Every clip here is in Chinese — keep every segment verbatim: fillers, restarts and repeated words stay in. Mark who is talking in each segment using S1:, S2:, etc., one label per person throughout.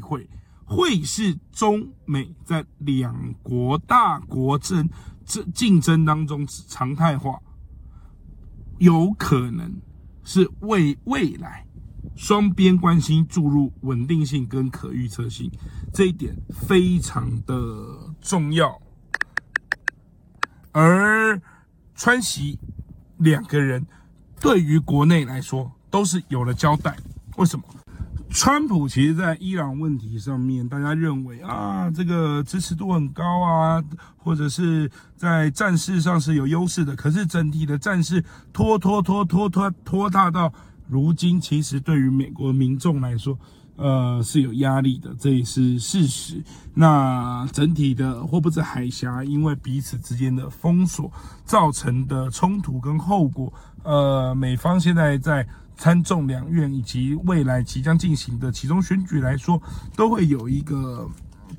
S1: 会，会是中美在两国大国争竞争当中常态化，有可能是为未来双边关系注入稳定性跟可预测性，这一点非常的重要。而川习两个人对于国内来说都是有了交代。为什么？川普其实在伊朗问题上面，大家认为啊，这个支持度很高啊，或者是在战事上是有优势的。可是整体的战事拖拖拖拖拖拖沓到如今，其实对于美国民众来说，呃是有压力的，这也是事实。那整体的霍布兹海峡因为彼此之间的封锁造成的冲突跟后果，呃，美方现在在参众两院以及未来即将进行的其中选举来说，都会有一个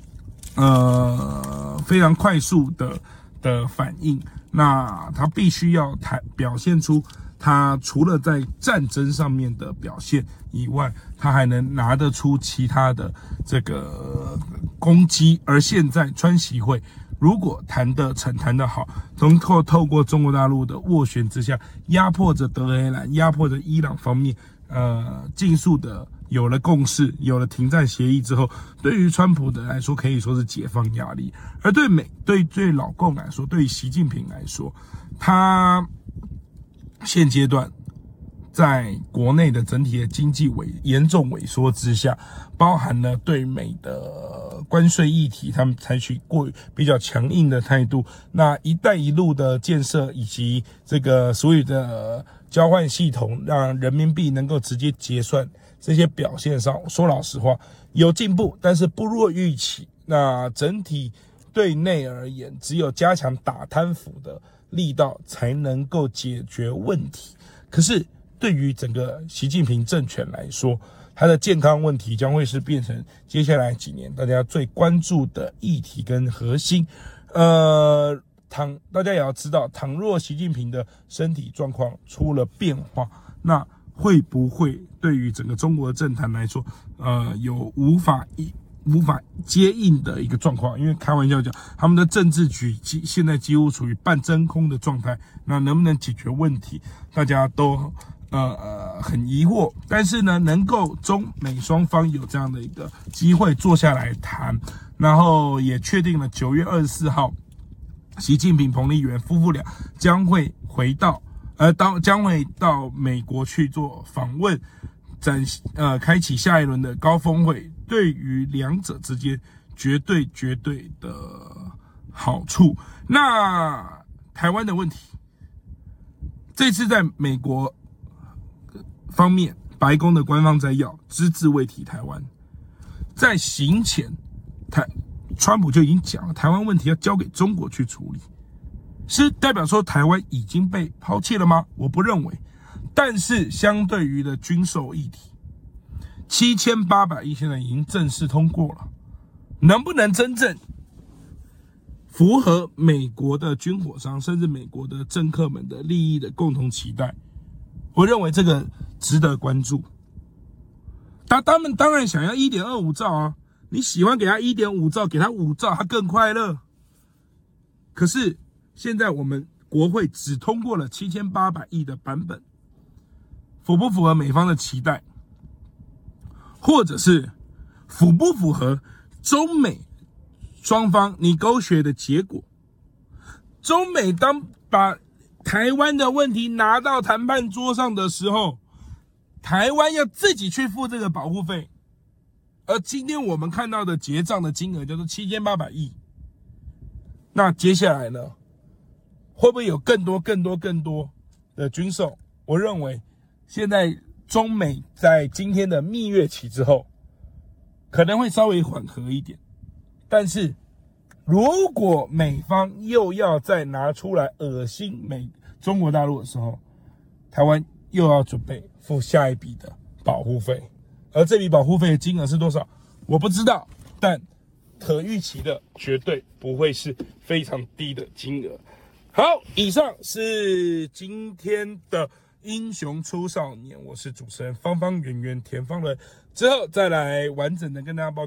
S1: 呃非常快速的的反应。那他必须要谈表现出他除了在战争上面的表现以外，他还能拿得出其他的这个攻击。而现在川习会如果谈得成、谈得好，能够透过中国大陆的斡旋之下，压迫着德黑兰、压迫着伊朗方面，呃，尽速的有了共识，有了停战协议之后，对于川普的来说可以说是解放压力，而对美、对对老共来说，对于习近平来说，他现阶段在国内的整体的经济萎严重萎缩之下，包含了对美的关税议题，他们采取过比较强硬的态度。那一带一路的建设以及这个所有的交换系统，让人民币能够直接结算，这些表现上，说老实话有进步，但是不若预期。那整体对内而言，只有加强打贪腐的力道才能够解决问题。可是对于整个习近平政权来说，他的健康问题将会是变成接下来几年大家最关注的议题跟核心。呃，倘大家也要知道，倘若习近平的身体状况出了变化，那会不会对于整个中国的政坛来说，呃，有无法一无法接应的一个状况？因为开玩笑讲，他们的政治局现在几乎处于半真空的状态，那能不能解决问题，大家都呃呃很疑惑。但是呢，能够中美双方有这样的一个机会坐下来谈，然后也确定了九月二十四号，习近平、彭丽媛夫妇俩将会回到呃到将会到美国去做访问，展呃开启下一轮的高峰会。对于两者之间绝对绝对的好处。那台湾的问题，这次在美国方面，白宫的官方摘要只字未提台湾。在行前，台川普就已经讲了，台湾问题要交给中国去处理，是代表说台湾已经被抛弃了吗？我不认为。但是相对于的军售议题，七千八百亿现在已经正式通过了，能不能真正符合美国的军火商甚至美国的政客们的利益的共同期待？我认为这个值得关注。他他们当然想要 一点二五兆啊，你喜欢给他 一点五兆，给他五兆，他更快乐。可是现在我们国会只通过了七千八百亿的版本，符不符合美方的期待？或者是符不符合中美双方negotiate的结果？中美当把台湾的问题拿到谈判桌上的时候，台湾要自己去付这个保护费，而今天我们看到的结账的金额叫做七千八百亿。那接下来呢，会不会有更多更多更多的军售？我认为现在中美在今天的蜜月期之后，可能会稍微缓和一点。但是如果美方又要再拿出来恶心美中国大陆的时候，台湾又要准备付下一笔的保护费。而这笔保护费的金额是多少，我不知道，但可预期的绝对不会是非常低的金额。好，以上是今天的英雄出少年，我是主持人方方圆圆田方伦，之后再来完整的跟大家报告。